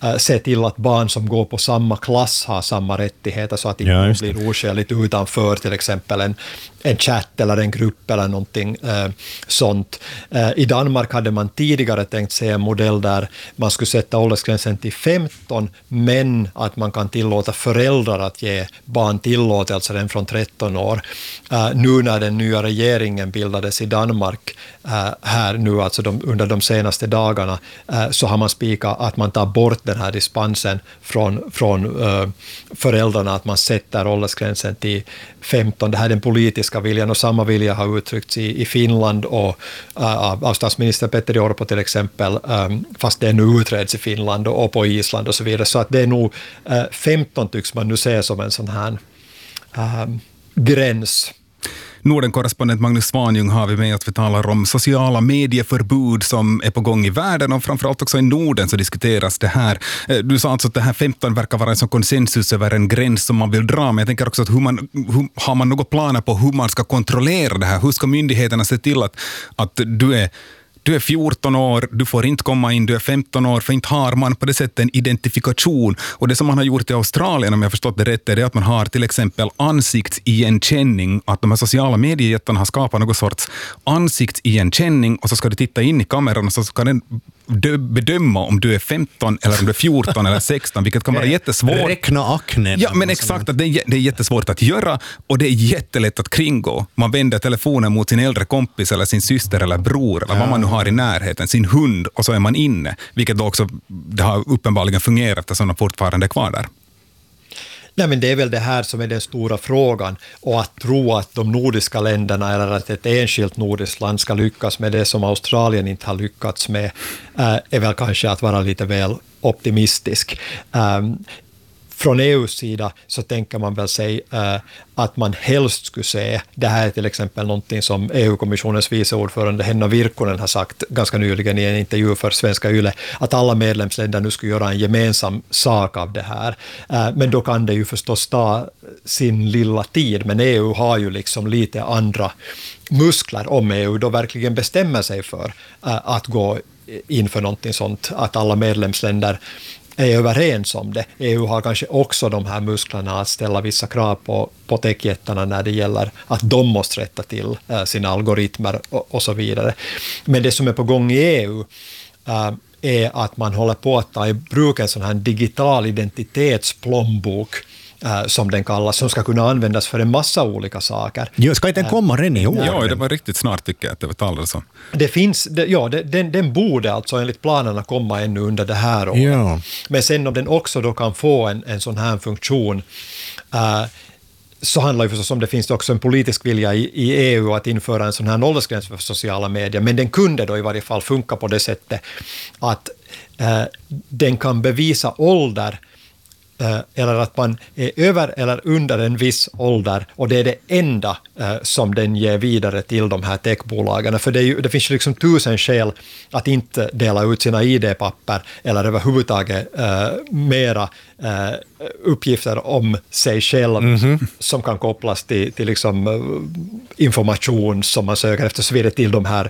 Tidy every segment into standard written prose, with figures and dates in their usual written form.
se till att barn som går på samma klass har samma rättigheter så att inte blir oskäligt utanför till exempel en chatt eller en grupp eller någonting sånt. I Danmark hade man tidigare tänkt sig en modell där man skulle sätta åldersgränsen till 15, men att man kan tillåta föräldrar att ge barn tillåtelse redan från 13 år. Nu när den nya regeringen bildades i Danmark här nu, alltså under de senaste dagarna, så har man spikat att man tar bort den här dispensen från föräldrarna, att man sätter åldersgränsen till 15. Det här är den politiska viljan, och samma vilja har uttryckts i Finland och av statsminister Petteri Orpo till exempel, fast det nu utreds i Finland och på Island och så vidare. Så att det är nog 15 tycks man nu se som en sån här gräns. Norden-korrespondent Magnus Svanjung har vi med att vi talar om sociala medieförbud som är på gång i världen, och framförallt också i Norden så diskuteras det här. Du sa alltså att det här 15 verkar vara en sån konsensus över en gräns som man vill dra, men jag tänker också att har man några planer på hur man ska kontrollera det här? Hur ska myndigheterna se till att du är 14 år, du får inte komma in, du är 15 år, för inte har man på det sättet en identifikation. Och det som man har gjort i Australien, om jag har förstått det rätt, är det att man har till exempel ansiktsigenkänning, att de här sociala mediejättarna har skapat någon sorts ansiktsigenkänning, och så ska du titta in i kameran och så ska den bedöma om du är 15 eller om du är 14 eller 16, vilket kan vara jättesvårt. Räkna aknen. Ja, men exakt, att det är jättesvårt att göra, och det är jättelätt att kringgå. Man vänder telefonen mot sin äldre kompis eller sin syster eller bror eller vad man nu har i närheten, sin hund, och så är man inne, vilket då också det har uppenbarligen fungerat eftersom de fortfarande är kvar där. Nej, men det är väl det här som är den stora frågan, och att tro att de nordiska länderna eller att ett enskilt nordiskt land ska lyckas med det som Australien inte har lyckats med är väl kanske att vara lite väl optimistisk. Från EU:s sida så tänker man väl sig att man helst skulle se, det här är till exempel någonting som EU-kommissionens viceordförande Henna Virkkunen har sagt ganska nyligen i en intervju för Svenska Yle, att alla medlemsländer nu skulle göra en gemensam sak av det här. Men då kan det ju förstås ta sin lilla tid, men EU har ju liksom lite andra muskler om EU då verkligen bestämmer sig för att gå in för någonting sånt, att alla medlemsländer är överens om det. EU har kanske också de här musklerna att ställa vissa krav på techjättarna när det gäller att de måste rätta till sina algoritmer och så vidare. Men det som är på gång i EU är att man håller på att ta i bruk en sån här digital identitetsplånbok som den kallas, som ska kunna användas för en massa olika saker. Jo, ska inte komma redan i år? Ja, det var riktigt snart tycker jag att det var talades om. Det finns, den borde alltså enligt planerna komma ännu under det här året. Ja. Men sen om den också då kan få en sån här funktion, så handlar det förstås om det finns också en politisk vilja i EU att införa en sån här åldersgräns för sociala medier, men den kunde då i varje fall funka på det sättet att den kan bevisa ålder eller att man är över eller under en viss ålder, och det är det enda som den ger vidare till de här techbolagen. För det finns ju liksom 1000 skäl att inte dela ut sina ID-papper eller överhuvudtaget mera uppgifter om sig själv som kan kopplas till liksom information som man söker efter, så vidare till de här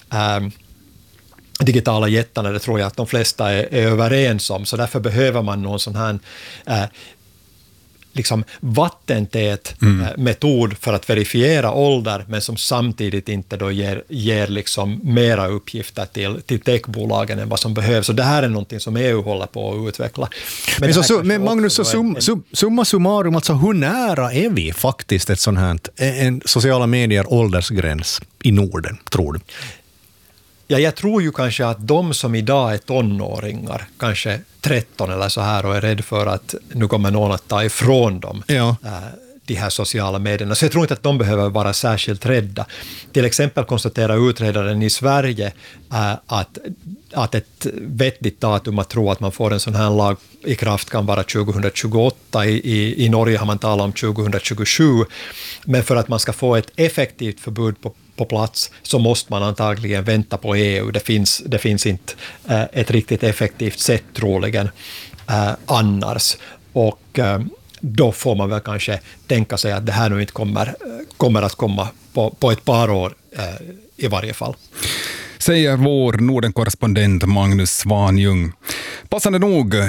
digitala jättarna. Det tror jag att de flesta är överens om, så därför behöver man någon sån här liksom vattentät metod för att verifiera ålder, men som samtidigt inte då ger liksom mera uppgifter till techbolagen än vad som behövs. Så det här är någonting som EU håller på att utveckla. Men Magnus, summa summarum, alltså hur nära är vi faktiskt ett sånt här en sociala medier åldersgräns i Norden, tror du? Ja, jag tror ju kanske att de som idag är tonåringar, kanske 13 eller så här, och är rädd för att nu kommer någon att ta ifrån dem de här sociala medierna. Så jag tror inte att de behöver vara särskilt rädda. Till exempel konstaterar utredaren i Sverige att ett vettigt datum att tro att man får en sån här lag i kraft kan vara 2028. I Norge har man talat om 2027. Men för att man ska få ett effektivt förbud på plats så måste man antagligen vänta på EU. Det finns inte ett riktigt effektivt sätt troligen annars. Och då får man väl kanske tänka sig att det här nu inte kommer att komma på ett par år i varje fall. Säger vår Norden-korrespondent Magnus Svanjung. Passande nog